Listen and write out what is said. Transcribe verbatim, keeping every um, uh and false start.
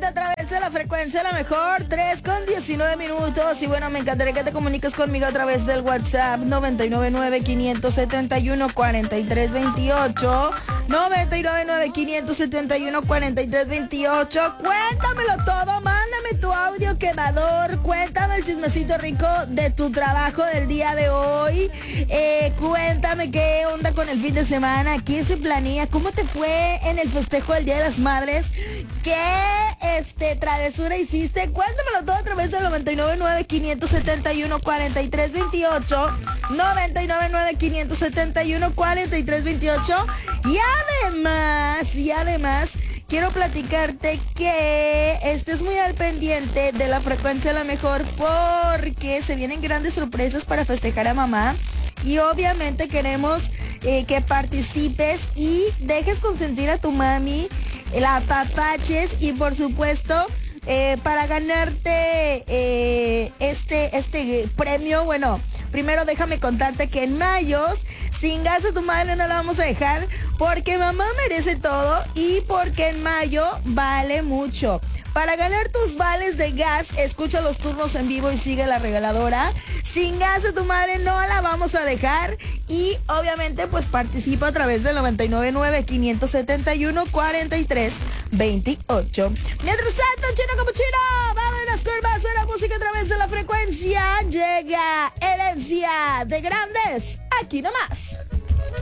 a través de la frecuencia la mejor, tres con diecinueve minutos. Y bueno, me encantaría que te comuniques conmigo a través del WhatsApp noventa y nueve nueve, quinientos setenta y uno, cuarenta y tres veintiocho. noventa y nueve nueve, quinientos setenta y uno, cuarenta y tres veintiocho. Cuéntamelo todo, mándame tu audio quemador, cuéntame el chismecito rico de tu trabajo del día de hoy. Eh, cuéntame qué onda con el fin de semana, qué se planea, cómo te fue en el festejo del Día de las Madres, qué este, travesura hiciste. Cuéntamelo todo a través del noventa y nueve nueve, quinientos setenta y uno, cuarenta y tres veintiocho. noventa y nueve nueve, quinientos setenta y uno, cuarenta y tres veintiocho. Y además, y además, quiero platicarte que estés muy al pendiente de la frecuencia la mejor, porque se vienen grandes sorpresas para festejar a mamá. Y obviamente queremos eh, que participes y dejes consentir a tu mami, la apapaches y por supuesto eh, para ganarte eh, este, este premio. Bueno, primero déjame contarte que en Mayos, sin gas a tu madre no la vamos a dejar, porque mamá merece todo y porque en mayo vale mucho. Para ganar tus vales de gas, escucha los turnos en vivo y sigue la regaladora. Sin gas a tu madre no la vamos a dejar. Y obviamente pues participa a través del noventa y nueve nueve, quinientos setenta y uno, cuarenta y tres veintiocho. Mientras tanto, Chino Capuchino, vamos a las curvas de la música a través de la frecuencia. Llega Herencia de Grandes, aquí nomás.